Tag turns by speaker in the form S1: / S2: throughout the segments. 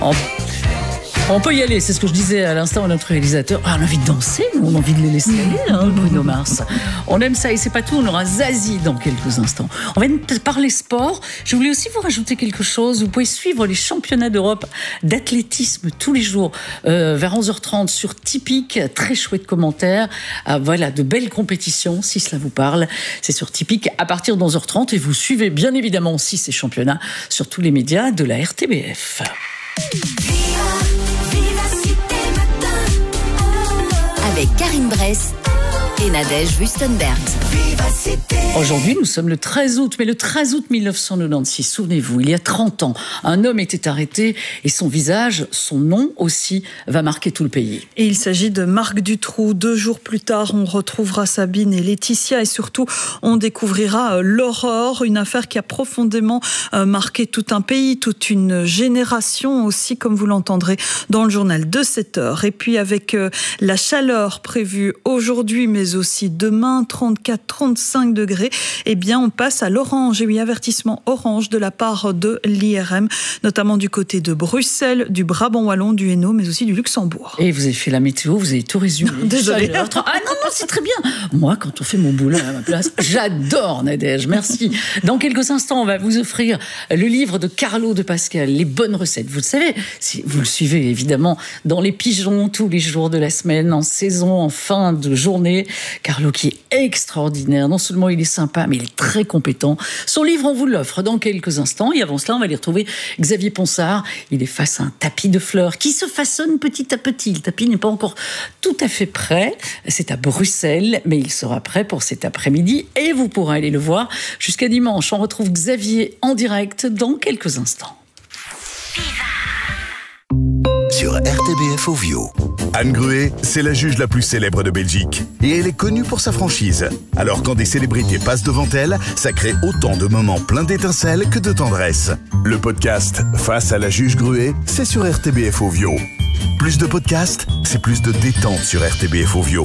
S1: On peut y aller, c'est ce que je disais à l'instant à notre réalisateur. Ah, on a envie de danser, nous, on a envie de les laisser aller, Bruno Mars. On aime ça et c'est pas tout, on aura Zazie dans quelques instants. On va parler sport. Je voulais aussi vous rajouter quelque chose. Vous pouvez suivre les championnats d'Europe d'athlétisme tous les jours vers 11h30 sur Tipeee. Très chouette commentaire. Voilà, de belles compétitions, si cela vous parle. C'est sur Tipeee à partir de 11h30 et vous suivez bien évidemment aussi ces championnats sur tous les médias de la RTBF.
S2: Avec Karine Bress et Nadège Wüstenberg.
S1: Aujourd'hui, nous sommes le 13 août, mais le 13 août 1996, souvenez-vous, il y a 30 ans, un homme était arrêté et son visage, son nom aussi, va marquer tout le pays.
S3: Et il s'agit de Marc Dutroux. 2 jours plus tard, on retrouvera Sabine et Laetitia et surtout, on découvrira l'Aurore, une affaire qui a profondément marqué tout un pays, toute une génération aussi, comme vous l'entendrez dans le journal de 7h. Et puis avec la chaleur prévue aujourd'hui, mais aussi demain, 34-35 degrés, eh bien on passe à l'orange. Et oui, avertissement orange de la part de l'IRM, notamment du côté de Bruxelles, du Brabant wallon, du Hainaut, mais aussi du Luxembourg.
S1: Et vous avez fait la météo, vous avez tout résumé.
S3: Désolée.
S1: Ah non, c'est très bien. Moi, quand on fait mon boulot à ma place, j'adore Nadège, merci. Dans quelques instants, on va vous offrir le livre de Carlo de Pascal, Les bonnes recettes. Vous le savez, si vous le suivez évidemment dans les pigeons tous les jours de la semaine, en saison, en fin de journée. Carlo qui est extraordinaire. Non seulement il est sympa, mais il est très compétent. Son livre, on vous l'offre dans quelques instants. Et avant cela, on va aller retrouver Xavier Ponsard. Il est face à un tapis de fleurs qui se façonne petit à petit. Le tapis n'est pas encore tout à fait prêt. C'est à Bruxelles, mais il sera prêt pour cet après-midi. Et vous pourrez aller le voir jusqu'à dimanche. On retrouve Xavier en direct dans quelques instants.
S4: Sur RTBF Ovio. Anne Gruet, c'est la juge la plus célèbre de Belgique. Et elle est connue pour sa franchise. Alors quand des célébrités passent devant elle, ça crée autant de moments pleins d'étincelles que de tendresse. Le podcast Face à la juge Gruet, c'est sur RTBF Ovio. Plus de podcasts, c'est plus de détente sur RTBF Ovio.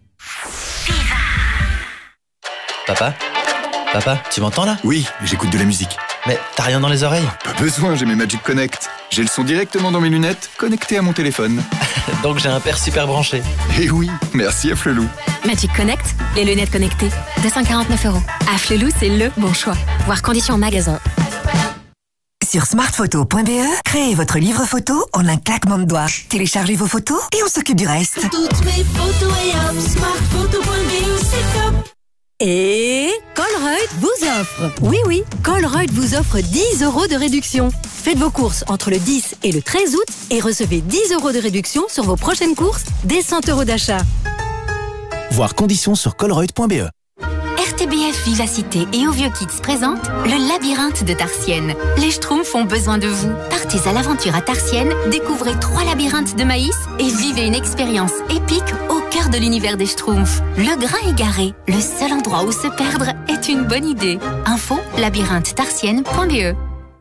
S5: Papa, tu m'entends là?
S6: Oui, j'écoute de la musique.
S5: Mais t'as rien dans les oreilles?
S6: Pas besoin, j'ai mes Magic Connect. J'ai le son directement dans mes lunettes, connecté à mon téléphone.
S5: Donc j'ai un père super branché.
S6: Et oui, merci à Flelou.
S7: Magic Connect, les lunettes connectées, 249 €. À Flelou, c'est le bon choix. Voir conditions en magasin.
S8: Sur smartphoto.be, créez votre livre photo en un claquement de doigts. Téléchargez vos photos et on s'occupe du reste.
S9: Toutes mes photos et hop, smartphoto.be, c'est top.
S7: Et Colruyt vous offre. Oui, Colruyt vous offre 10 € de réduction. Faites vos courses entre le 10 et le 13 août et recevez 10 € de réduction sur vos prochaines courses dès 100 € d'achat.
S10: Voir conditions sur colruyt.be.
S2: RTBF Vivacité et Ovio Kids présente le labyrinthe de Tarsienne. Les Schtroumpfs ont besoin de vous. Partez à l'aventure à Tarsienne, découvrez 3 labyrinthes de maïs et vivez une expérience épique au cœur de l'univers des Schtroumpfs. Le grain égaré, le seul endroit où se perdre est une bonne idée. Info labyrinthe-tarsienne.be.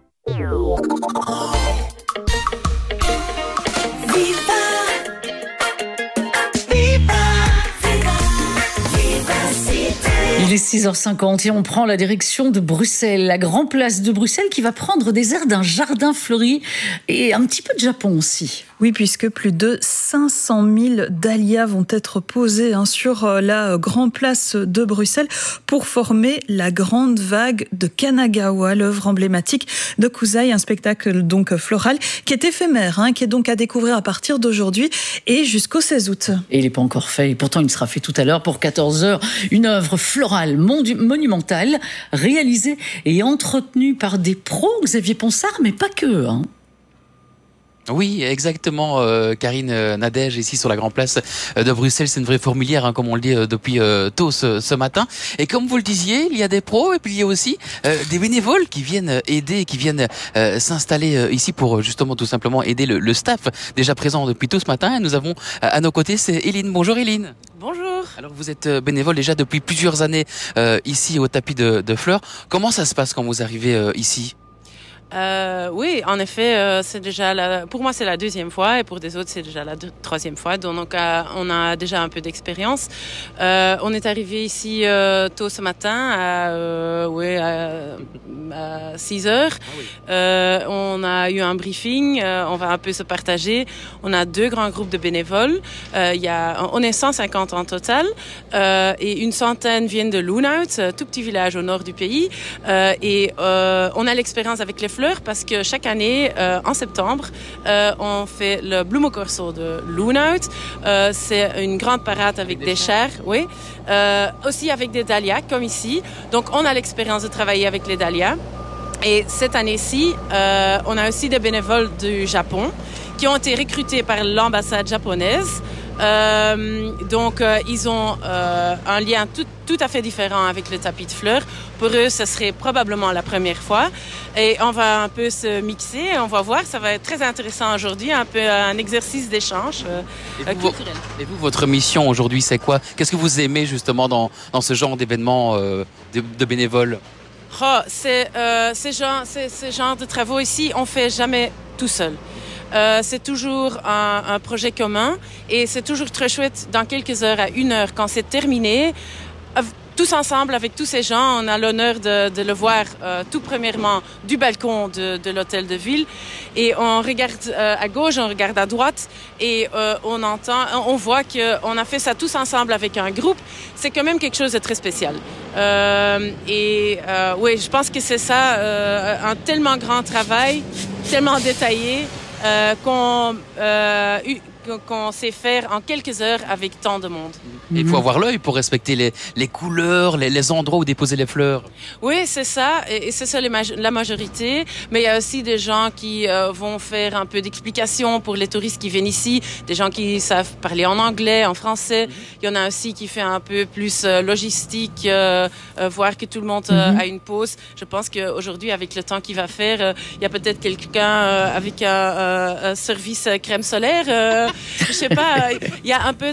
S1: Il est 6h50 et on prend la direction de Bruxelles, la grande place de Bruxelles qui va prendre des airs d'un jardin fleuri et un petit peu de Japon aussi.
S3: Oui, puisque plus de 500 000 dahlias vont être posés sur la grande place de Bruxelles pour former la grande vague de Kanagawa, l'œuvre emblématique de Kusai, un spectacle donc floral qui est éphémère, qui est donc à découvrir à partir d'aujourd'hui et jusqu'au 16 août.
S1: Et il n'est pas encore fait, et pourtant il sera fait tout à l'heure pour 14h. Une œuvre florale monumentale, réalisée et entretenue par des pros, Xavier Ponsard, mais pas que.
S11: Oui, exactement, Karine, Nadège, ici sur la Grande Place de Bruxelles. C'est une vraie fourmilière, comme on le dit depuis tôt ce matin. Et comme vous le disiez, il y a des pros et puis il y a aussi des bénévoles qui viennent aider, qui viennent s'installer ici pour justement tout simplement aider le staff déjà présent depuis tôt ce matin. Et nous avons à nos côtés, c'est Éline. Bonjour Éline.
S12: Bonjour.
S11: Alors vous êtes bénévole déjà depuis plusieurs années ici au tapis de fleurs. Comment ça se passe quand vous arrivez ici ?
S12: Oui, en effet, c'est déjà pour moi c'est la deuxième fois et pour des autres c'est déjà la troisième fois. Donc on a déjà un peu d'expérience. On est arrivé ici tôt ce matin à 6 heures. On a eu un briefing. On va un peu se partager. On a 2 grands groupes de bénévoles. On est 150 en total et une centaine viennent de Loonhout, tout petit village au nord du pays. Et on a l'expérience avec les fleurs parce que chaque année, en septembre, on fait le Bloemencorso de Loonhout. C'est une grande parade avec des chars, oui. Aussi avec des dahlias, comme ici. Donc, on a l'expérience de travailler avec les dahlias. Et cette année-ci, on a aussi des bénévoles du Japon qui ont été recrutés par l'ambassade japonaise. Donc, ils ont un lien tout à fait différent avec le tapis de fleurs. Pour eux, ce serait probablement la première fois. Et on va un peu se mixer. On va voir, ça va être très intéressant aujourd'hui. Un peu un exercice d'échange culturel.
S11: Et vous, votre mission aujourd'hui, c'est quoi? Qu'est-ce que vous aimez justement dans ce genre d'événements de bénévoles?
S12: Ces genres de travaux ici, on fait jamais tout seul. C'est toujours un projet commun et c'est toujours très chouette dans quelques heures à 1 heure quand c'est terminé. Tous ensemble, avec tous ces gens, on a l'honneur de le voir tout premièrement du balcon de l'hôtel de ville. Et on regarde à gauche, on regarde à droite et on voit qu'on a fait ça tous ensemble avec un groupe. C'est quand même quelque chose de très spécial. Oui, je pense que c'est ça, un tellement grand travail, tellement détaillé qu'on sait faire en quelques heures avec tant de monde.
S11: Et il faut avoir l'œil pour respecter les couleurs, les endroits où déposer les fleurs.
S12: Oui, c'est ça. Et c'est ça la majorité. Mais il y a aussi des gens qui vont faire un peu d'explication pour les touristes qui viennent ici. Des gens qui savent parler en anglais, en français. Il y en a aussi qui fait un peu plus logistique, voir que tout le monde a une pause. Je pense qu'aujourd'hui, avec le temps qu'il va faire, il y a peut-être quelqu'un avec un service crème solaire. Je sais pas, il y a un peu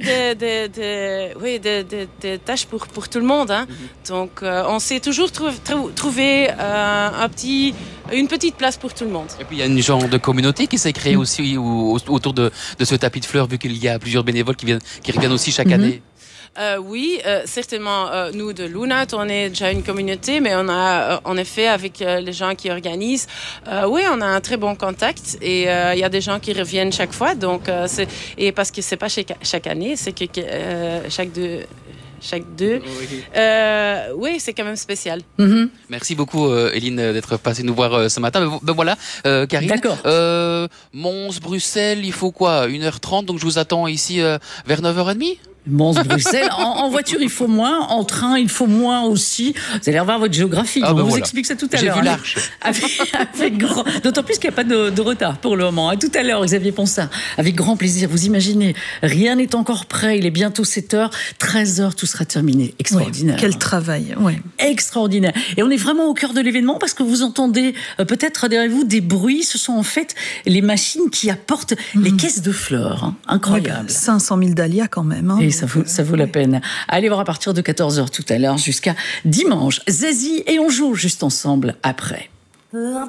S12: des tâches pour tout le monde. Hein. Donc, on sait toujours trouver une petite place pour tout le monde.
S11: Et puis, il y a une genre de communauté qui s'est créée aussi autour de ce tapis de fleurs, vu qu'il y a plusieurs bénévoles qui reviennent aussi chaque année.
S12: Oui, certainement. Nous, de Loonhout, on est déjà une communauté, mais on a, en effet, avec les gens qui organisent, oui, on a un très bon contact et il y a des gens qui reviennent chaque fois. Donc, et parce que c'est pas chaque année, c'est que chaque deux. Oui, c'est quand même spécial.
S11: Merci beaucoup, Éline, d'être passée nous voir ce matin. Ben voilà, Karine.
S1: D'accord.
S11: Mons-Bruxelles, il faut quoi? 1h30, donc je vous attends ici vers 9h30?
S1: Mons-Bruxelles. En voiture, il faut moins. En train, il faut moins aussi. Vous allez revoir votre géographie. On vous explique ça tout à l'heure.
S11: J'ai vu l'Arche.
S1: Avec grand... D'autant plus qu'il n'y a pas de retard pour le moment. À tout à l'heure, Xavier Ponsard. Avec grand plaisir. Vous imaginez, rien n'est encore prêt. Il est bientôt 7h. 13h, tout sera terminé. Extraordinaire.
S3: Quel travail. Ouais.
S1: Extraordinaire. Et on est vraiment au cœur de l'événement parce que vous entendez peut-être derrière vous des bruits. Ce sont en fait les machines qui apportent les caisses de fleurs. Hein. Incroyable.
S3: 500 000 dahlias quand même. Hein.
S1: Et ça vaut la peine. Allez voir à partir de 14h tout à l'heure jusqu'à dimanche. Zazie et on joue juste ensemble après.